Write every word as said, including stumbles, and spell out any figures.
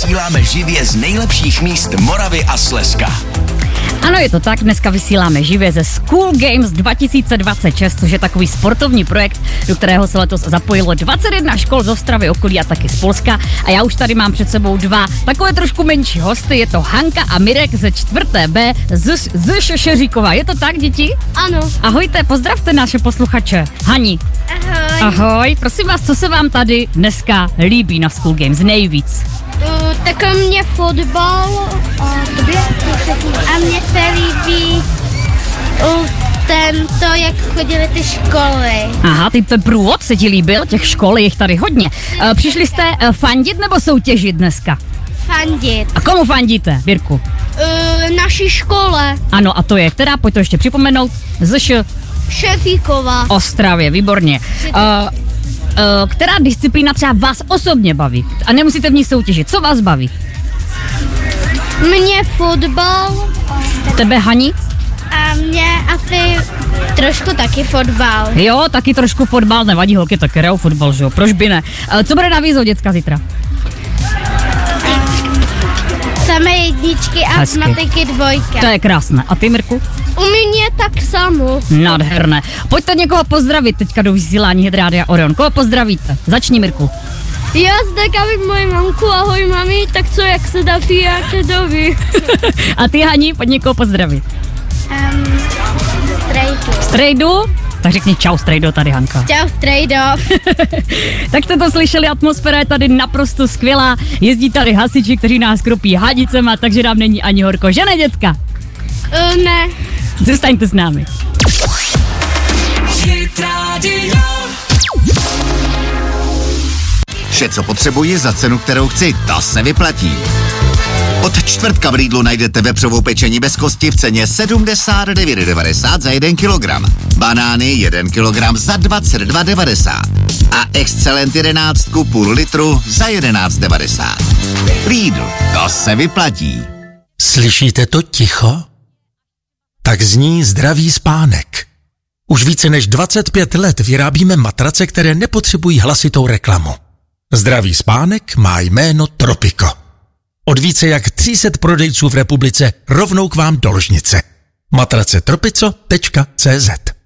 vysíláme živě z nejlepších míst Moravy a Slezska. Ano, je to tak, dneska vysíláme živě ze School Games dva tisíce dvacet šest, což je takový sportovní projekt, do kterého se letos zapojilo dvacet jedna škol z Ostravy, okolí a taky z Polska. A já už tady mám před sebou dva takové trošku menší hosty, je to Hanka a Mirek ze čtvrté B z, z Šešeříkova. Je to tak, děti? Ano. Ahojte, pozdravte naše posluchače. Hani. Ahoj. Ahoj, prosím vás, co se vám tady dneska líbí na School Games nejvíc? Uh, tak mě fotbal a tobě? A mně se líbí uh, tento, jak chodili ty školy. Aha, ty ten průvod se ti líbil, těch škol je jich tady hodně. Uh, přišli jste uh, fandit nebo soutěžit dneska? Fandit. A komu fandíte, Birku? Uh, naší škole. Ano, a to je která, pojď to ještě připomenout, Z Š... Šefíkova. Ostravě, výborně. Uh, uh, která disciplína třeba vás osobně baví? A nemusíte v ní soutěžit, co vás baví? Mě fotbal. Tebe, Hani? A mě asi trošku taky fotbal. Jo, taky trošku fotbal, nevadí, holky taky hrajou fotbal, že jo, proč by ne? Uh, co bude na výzvu děcka zítra? Samé jedničky a Hezky. matiky dvojka. To je krásné. A ty, Mirku? U mě tak samo. Nádherné. Pojďte někoho pozdravit teďka do vysílání Rádia Orion. Koho pozdravíte? Začni, Mirku. Já zdravím moji mamku, ahoj mami, tak co, jak se daří, jak se doví. A ty, Hani, pojď někoho pozdravit. Um, strejdu. Strejdu? Tak řekni čau, Strejdo, tady Hanka. Čau, strejdo. Tak jste to slyšeli, atmosféra je tady naprosto skvělá. Jezdí tady hasiči, kteří nás kropí hadicema, takže nám není ani horko. Že ne, děcka? Uh, ne. Zůstaňte s námi. Vše, co potřebuji za cenu, kterou chci, to se vyplatí. Od čtvrtka v Lidlu najdete vepřovou pečení bez kosti v ceně sedmdesát devět devadesát za jeden kilogram. Banány jeden kilogram za dvacet dva devadesát. A Excellent jedenáct půl litru za jedenáct devadesát. Lidl, to se vyplatí. Slyšíte to ticho? Tak zní Zdravý spánek. Už více než dvacet pět let vyrábíme matrace, které nepotřebují hlasitou reklamu. Zdravý spánek má jméno Tropico. Od více jak tři sta prodejců v republice rovnou k vám do ložnice. matrace tropico tečka cé zet